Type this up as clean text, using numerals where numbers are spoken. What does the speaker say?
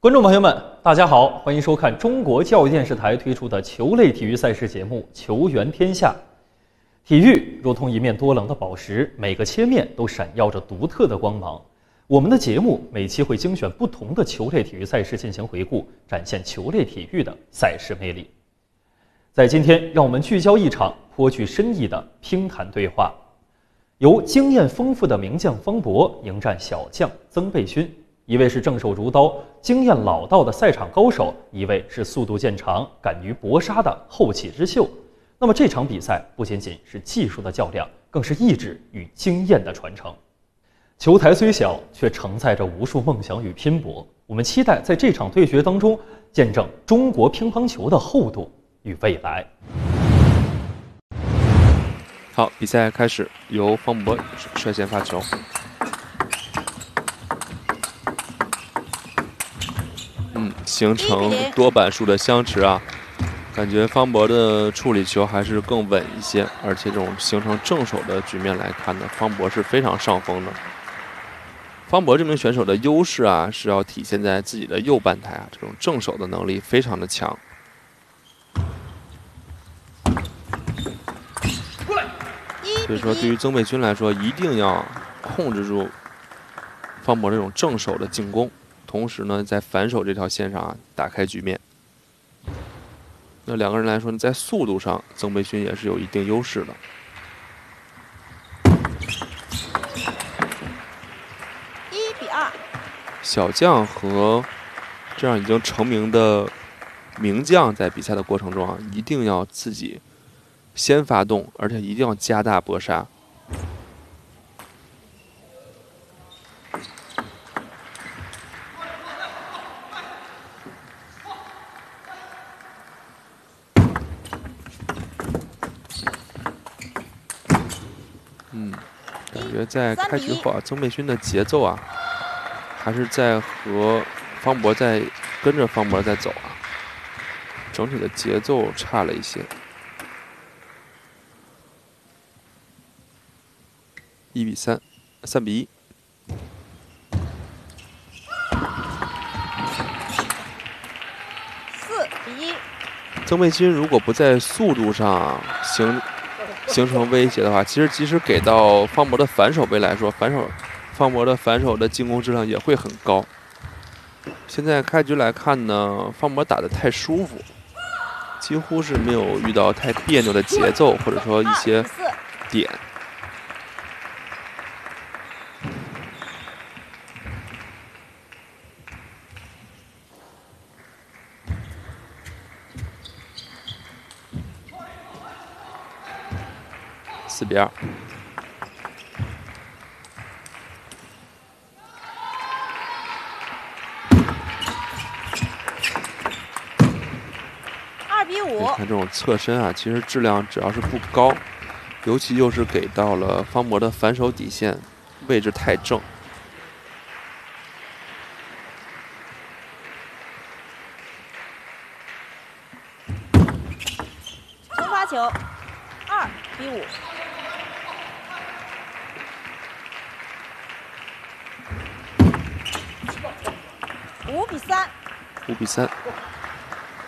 观众朋友们，大家好，欢迎收看中国教育电视台推出的球类体育赛事节目《球员天下》。体育如同一面多棱的宝石，每个切面都闪耀着独特的光芒。我们的节目每期会精选不同的球类体育赛事进行回顾，展现球类体育的赛事魅力。在今天，让我们聚焦一场颇具深意的乒坛对话，由经验丰富的名将方博迎战小将曾贝勋。一位是正手如刀、经验老道的赛场高手，一位是速度见长、敢于搏杀的后起之秀。那么这场比赛不仅仅是技术的较量，更是意志与经验的传承。球台虽小，却承载着无数梦想与拼搏。我们期待在这场对决当中，见证中国乒乓球的厚度与未来。 好，比赛开始，由方博率先发球。形成多板数的相持啊，感觉方博的处理球还是更稳一些，而且这种形成正手的局面来看呢，方博是非常上风的。方博这名选手的优势啊，是要体现在自己的右半台啊，这种正手的能力非常的强。所以说，对于曾贝勋来说，一定要控制住方博这种正手的进攻。同时呢，在反手这条线上啊，打开局面。那两个人来说呢，在速度上，曾贝勋也是有一定优势的。 1-2。 小将和这样已经成名的名将，在比赛的过程中啊，一定要自己先发动，而且一定要加大搏杀。感觉在开局后啊，曾贝勋的节奏啊，还是在和方博跟着方博在走啊，整体的节奏差了一些。1-3，3-1。 4-1。 曾贝勋如果不在速度上形成威胁的话，其实即使给到方博的反手背来说，方博的反手的进攻质量也会很高。现在开局来看呢，方博打得太舒服，几乎是没有遇到太别扭的节奏，或者说一些点。4-2。 2-5。 看这种侧身啊，其实质量只要是不高，尤其又是给到了方博的反手底线，位置太正。 重发球，2-5。5-3。 5-3。